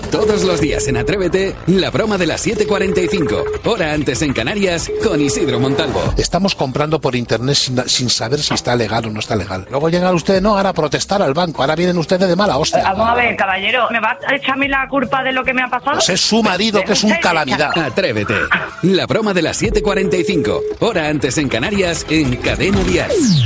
Todos los días en Atrévete, la broma de las 7:45, hora antes en Canarias, con Isidro Montalvo. Estamos comprando por internet sin saber si está legal o no está legal. Luego llegan ustedes, no, ahora a protestar al banco, ahora vienen ustedes de mala hostia. Vamos a ver, caballero, ¿me va a echar a mí la culpa de lo que me ha pasado? Pues es su marido, que es un calamidad. Atrévete, la broma de las 7:45, hora antes en Canarias, en Cadena Dial.